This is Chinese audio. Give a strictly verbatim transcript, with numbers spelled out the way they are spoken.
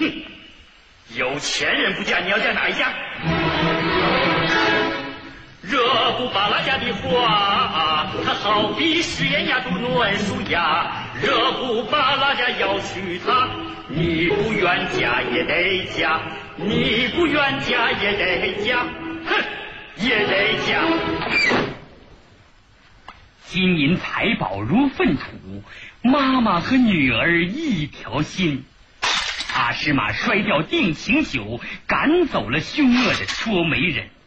哼，有钱人不嫁，你要嫁哪一家？惹不罢那家的话，他好比实验呀，读暖书呀。惹不罢那家要娶她，你不愿嫁也得嫁，你不愿嫁也得嫁，哼，也得嫁。 金银财宝如粪土，妈妈和女儿一条心。阿诗玛摔掉定情酒，赶走了凶恶的捉媒人。